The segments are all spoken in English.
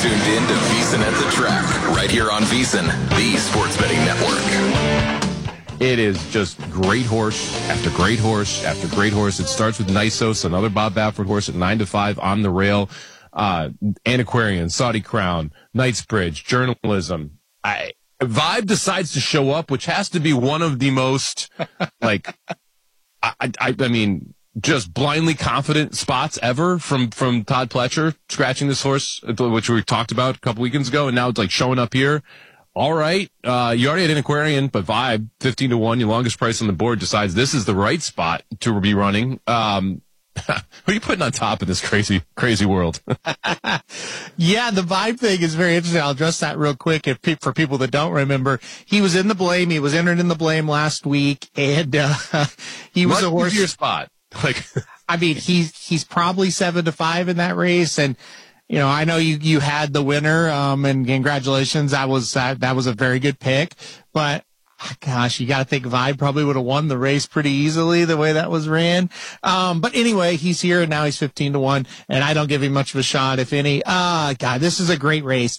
tuned in to VEASAN at the Track, right here on VEASAN, the Sports Betting Network. It is just great horse after great horse after great horse. It starts with Nisos, another Bob Baffert horse at 9-5 on the rail. Antiquarian, Saudi Crown, Knightsbridge, Journalism. Vibe decides to show up, which has to be one of the most, like, I mean, just blindly confident spots ever from Todd Pletcher scratching this horse, which we talked about a couple weekends ago, and now it's like showing up here. All right, you already had an Aquarian, but Vibe 15-1, your longest price on the board, decides this is the right spot to be running. Who are you putting on top of this crazy world? Yeah, the Vibe thing is very interesting. I'll address that real quick for people that don't remember. He was in the blame. He was entered in the blame last week, and he was a horse. Your spot. Like, I mean, he's probably 7-5 in that race, and you know, I know you had the winner, and congratulations. That was a very good pick, but gosh, you got to think Vibe probably would have won the race pretty easily the way that was ran. But anyway, he's here and now he's 15-1, and I don't give him much of a shot, if any. God, this is a great race.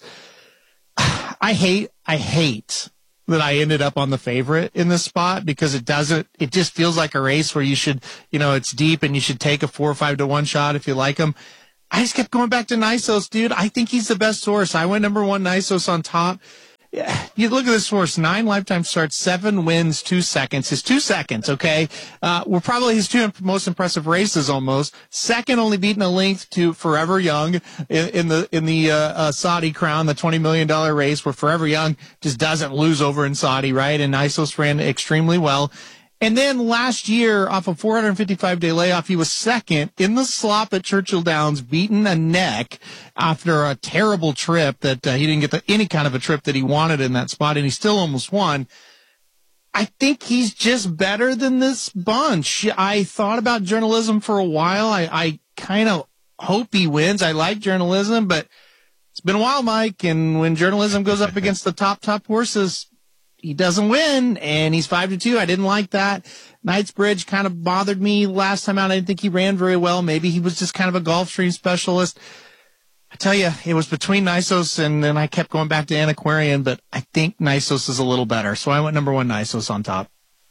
I hate that I ended up on the favorite in this spot because it just feels like a race where you should, you know, it's deep and you should take a 4 or 5-1 shot if you like him. I just kept going back to Nisos, dude. I think he's the best horse. I went number 1 Nisos on top. Yeah, you look at this horse, 9 lifetime starts, 7 wins, 2 seconds. His 2 seconds, okay, were probably his 2 most impressive races almost. Second, only beaten a length to Forever Young in the Saudi Crown, the $20 million race where Forever Young just doesn't lose over in Saudi, right? And Nisos ran extremely well. And then last year, off a 455-day layoff, he was second in the slop at Churchill Downs, beaten a neck after a terrible trip that he didn't get any kind of a trip that he wanted in that spot, and he still almost won. I think he's just better than this bunch. I thought about Journalism for a while. I kind of hope he wins. I like Journalism, but it's been a while, Mike, and when Journalism goes up against the top horses, he doesn't win, and he's 5-2. I didn't like that. Knightsbridge kind of bothered me last time out. I didn't think he ran very well. Maybe he was just kind of a Gulfstream specialist. I tell you, it was between Nisos, and then I kept going back to Antiquarian, but I think Nisos is a little better. So I went number 1 Nisos on top.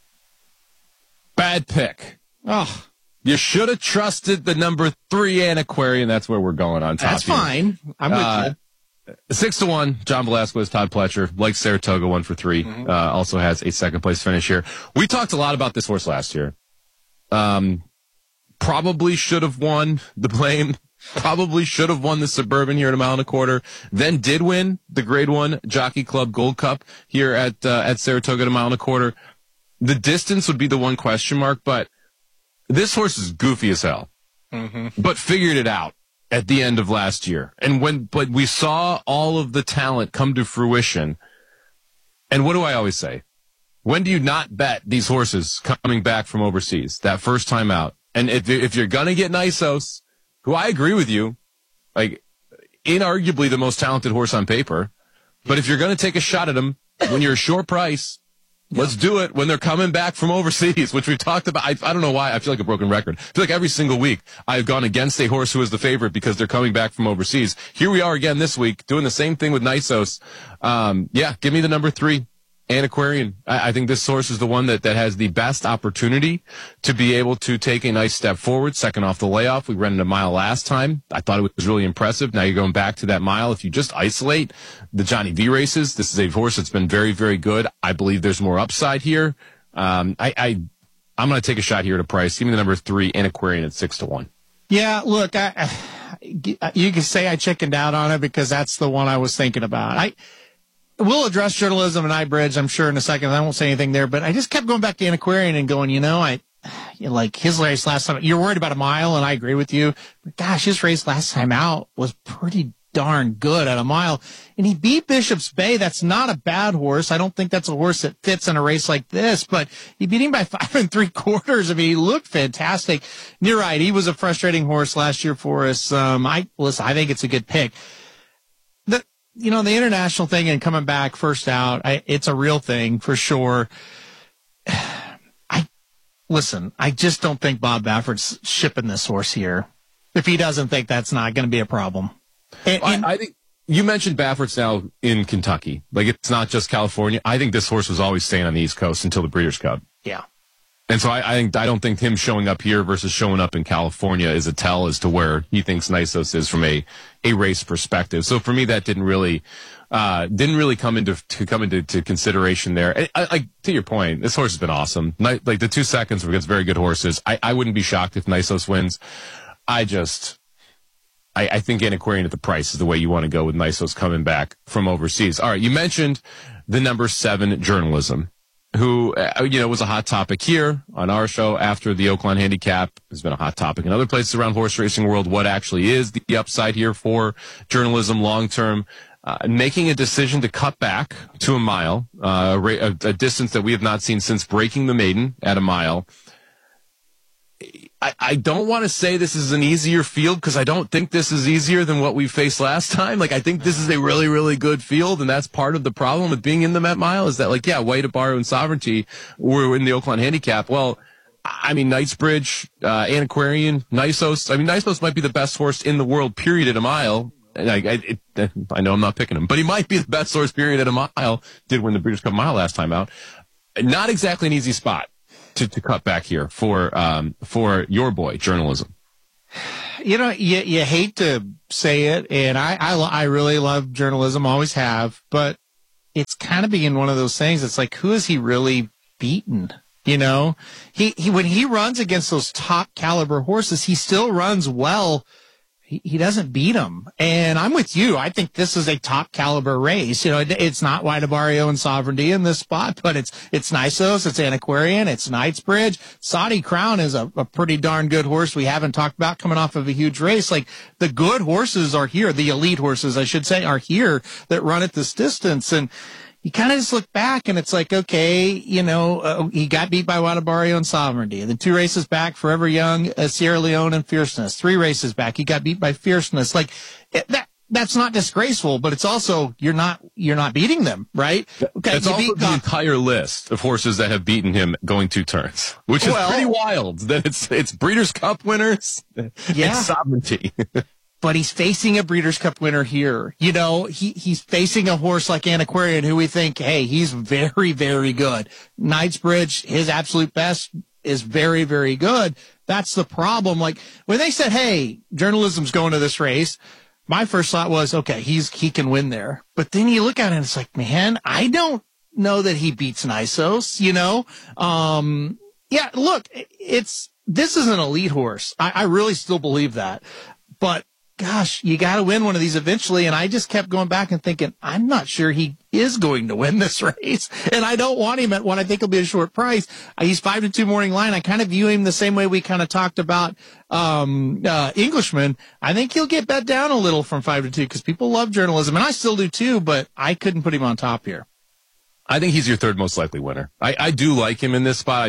Bad pick. Oh, you should have trusted the number 3 Antiquarian. That's where we're going on top. That's fine. I'm with you. 6-1, John Velasquez, Todd Pletcher, like Saratoga, 1 for 3. Mm-hmm. Also has a second place finish here. We talked a lot about this horse last year. Probably should have won the blame. Probably should have won the Suburban here at 1.25 miles. Then did win the Grade 1 Jockey Club Gold Cup here at Saratoga at 1.25 miles. The distance would be the one question mark, but this horse is goofy as hell. Mm-hmm. But figured it out at the end of last year. But we saw all of the talent come to fruition. And what do I always say? When do you not bet these horses coming back from overseas that first time out? And if you're going to get Nisos, who I agree with you, like inarguably the most talented horse on paper, but if you're going to take a shot at him when you're a short price, let's do it when they're coming back from overseas, which we've talked about. I don't know why. I feel like a broken record. I feel like every single week I've gone against a horse who is the favorite because they're coming back from overseas. Here we are again this week doing the same thing with Nisos. Give me the number 3 Antiquarian. I think this horse is the one that has the best opportunity to be able to take a nice step forward. Second off the layoff. We ran it a mile last time. I thought it was really impressive. Now you're going back to that mile. If you just isolate the Johnny V races, this is a horse that's been very, very good. I believe there's more upside here. I'm going to take a shot here at a price. Give me the number 3 Antiquarian at 6-1. Yeah, look, you can say I chickened out on it because that's the one I was thinking about. We'll address Journalism and iBridge, I'm sure, in a second. I won't say anything there, but I just kept going back to Antiquarian and going, like his race last time. You're worried about a mile, and I agree with you. But gosh, his race last time out was pretty darn good at a mile. And he beat Bishop's Bay. That's not a bad horse. I don't think that's a horse that fits in a race like this, but he beat him by 5 3/4. I mean, he looked fantastic. And you're right. He was a frustrating horse last year for us. I think it's a good pick. The international thing and coming back first out, it's a real thing for sure. I just don't think Bob Baffert's shipping this horse here. If he doesn't think that's not going to be a problem. I think You mentioned Baffert's now in Kentucky. Like, it's not just California. I think this horse was always staying on the East Coast until the Breeders' Cup. Yeah. And so I don't think him showing up here versus showing up in California is a tell as to where he thinks Nisos is from a race perspective. So for me, that didn't really come into consideration there. I to your point, this horse has been awesome. Like the 2 seconds were against very good horses. I wouldn't be shocked if Nisos wins. I think Antiquarian at the price is the way you want to go with Nisos coming back from overseas. All right, you mentioned the number 7 Journalism, who, was a hot topic here on our show after the Oakland Handicap. Has been a hot topic in other places around horse racing world. What actually is the upside here for Journalism long term? Making a decision to cut back to a mile, a distance that we have not seen since breaking the maiden at a mile. I don't want to say this is an easier field because I don't think this is easier than what we faced last time. Like, I think this is a really, really good field, and that's part of the problem with being in the Met Mile is that, like, yeah, White, Abarrio, and Sovereignty were in the Oakland Handicap. Well, I mean, Knightsbridge, Antiquarian, Nisos. I mean, Nisos might be the best horse in the world, period, at a mile. And I know I'm not picking him, but he might be the best horse, period, at a mile. Did win the Breeders' Cup Mile last time out. Not exactly an easy spot to cut back here for your boy, Journalism. You hate to say it, and I really love Journalism, always have, but it's kind of being one of those things. It's like, who is he really beaten? He when he runs against those top caliber horses, he still runs well. He doesn't beat them. And I'm with you. I think this is a top caliber race. It's not White, Abarrio, and Sovereignty in this spot, but it's Nisos, it's Antiquarian, it's Knightsbridge. Saudi Crown is a pretty darn good horse we haven't talked about, coming off of a huge race. Like, the good horses are here. The elite horses, I should say, are here that run at this distance. And you kind of just look back and it's like, okay, he got beat by White, Abarrio, and Sovereignty. And then 2 races back, Forever Young, Sierra Leone, and Fierceness. 3 races back, he got beat by Fierceness. Like, that's not disgraceful, but it's also, you're not beating them, right? Okay. That's also the entire list of horses that have beaten him going 2 turns, which is pretty wild. That it's Breeders' Cup winners and Sovereignty. But he's facing a Breeders' Cup winner here. He's facing a horse like Antiquarian, who we think, hey, he's very, very good. Knightsbridge, his absolute best, is very, very good. That's the problem. Like, when they said, hey, Journalism's going to this race, my first thought was, okay, he can win there. But then you look at it and it's like, man, I don't know that he beats Nisos, Yeah, look, this is an elite horse. I really still believe that. But gosh, you got to win one of these eventually. And I just kept going back and thinking, I'm not sure he is going to win this race. And I don't want him at what I think will be a short price. He's 5-2 morning line. I kind of view him the same way we kind of talked about Englishman. I think he'll get bet down a little from 5-2 because people love Journalism. And I still do too, but I couldn't put him on top here. I think he's your 3rd most likely winner. I do like him in this spot.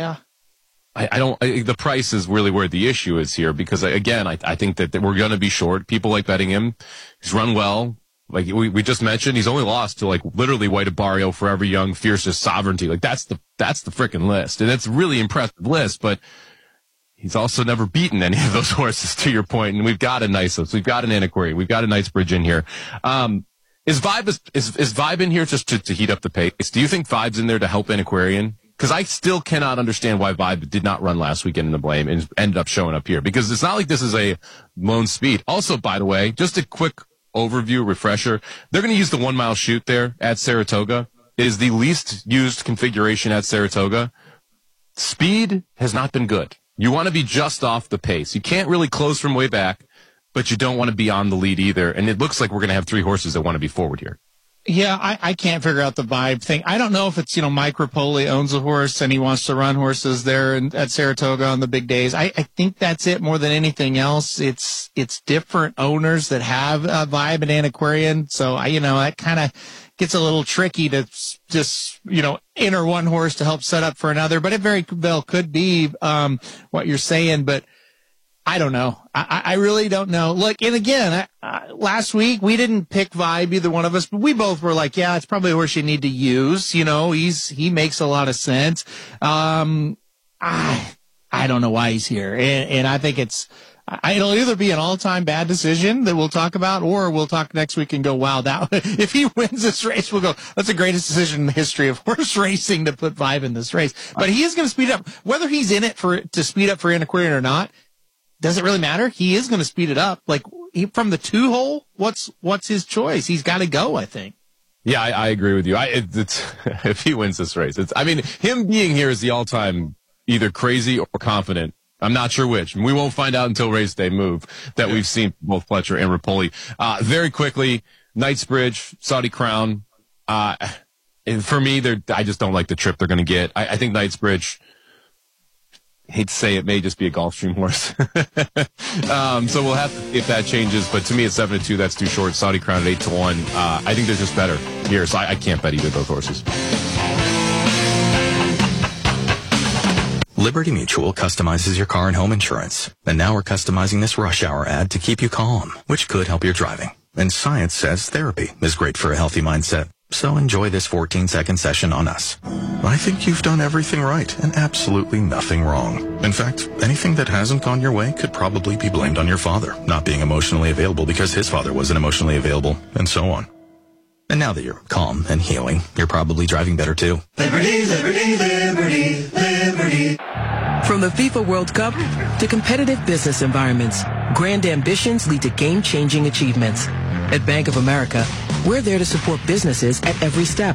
The price is really where the issue is here because, again, I think that we're going to be short. People like betting him. He's run well. Like we just mentioned, he's only lost to, like, literally White, Abarrio, Forever Young, Fiercest, Sovereignty. Like, that's the freaking list. And it's a really impressive list, but he's also never beaten any of those horses, to your point. And we've got a Nisos, we've got an Antiquarian, we've got a Knightsbridge in here. Is Vibe in here just to heat up the pace? Do you think Vibe's in there to help Antiquarian? Because I still cannot understand why Vibe did not run last weekend in the Blame and ended up showing up here. Because it's not like this is a lone speed. Also, by the way, just a quick overview, refresher. They're going to use the 1 mile chute there at Saratoga. It is the least used configuration at Saratoga. Speed has not been good. You want to be just off the pace. You can't really close from way back, but you don't want to be on the lead either. And it looks like we're going to have 3 horses that want to be forward here. Yeah, I can't figure out the Vibe thing. I don't know if it's, Mike Rapoli owns a horse and he wants to run horses there at Saratoga on the big days. I think that's it more than anything else. It's different owners that have a Vibe and Antiquarian. So that kind of gets a little tricky to just, enter one horse to help set up for another, but it very well could be, what you're saying, but I don't know. I really don't know. Look, and again, last week we didn't pick Vibe, either one of us, but we both were like, yeah, it's probably a horse you need to use. He makes a lot of sense. I don't know why he's here. And I think it's it'll either be an all-time bad decision that we'll talk about, or we'll talk next week and go, wow, that if he wins this race, we'll go, that's the greatest decision in the history of horse racing to put 5 in this race. But he is going to speed up. Whether he's in it to speed up for Antiquarian or not, doesn't really matter. He is going to speed it up. Like from the 2-hole, what's his choice? He's got to go, I think. Yeah, I agree with you. If he wins this race, him being here is the all-time either crazy or confident. I'm not sure which. We won't find out until race day move that we've seen both Pletcher and Rapoli. Very quickly, Knightsbridge, Saudi Crown. For me, I just don't like the trip they're going to get. I think Knightsbridge, hate to say it, may just be a Gulfstream horse. So we'll have to see if that changes. But to me, at 7-2, that's too short. Saudi Crown at 8-1. I think they're just better here. So I can't bet either of those horses. Liberty Mutual customizes your car and home insurance. And now we're customizing this rush hour ad to keep you calm, which could help your driving. And science says therapy is great for a healthy mindset. So enjoy this 14-second session on us. I think you've done everything right and absolutely nothing wrong. In fact, anything that hasn't gone your way could probably be blamed on your father not being emotionally available because his father wasn't emotionally available, and so on. And now that you're calm and healing, you're probably driving better too. Liberty, liberty, liberty, liberty. From the FIFA World Cup to competitive business environments, grand ambitions lead to game-changing achievements. At Bank of America, we're there to support businesses at every step